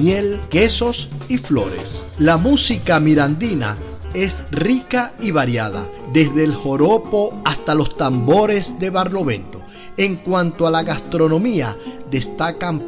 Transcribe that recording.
miel, quesos y flores. La música mirandina es rica y variada, desde el joropo hasta los tambores de Barlovento. En cuanto a la gastronomía, destacan